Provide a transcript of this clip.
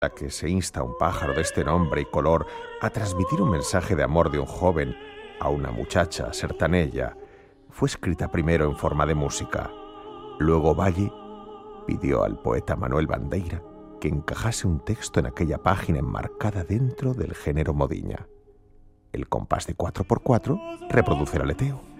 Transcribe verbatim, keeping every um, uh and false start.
la que se insta a un pájaro de este nombre y color a transmitir un mensaje de amor de un joven a una muchacha sertanella, fue escrita primero en forma de música. Luego Valle pidió al poeta Manuel Bandeira que encajase un texto en aquella página enmarcada dentro del género modiña. El compás de cuatro por cuatro reproduce el aleteo.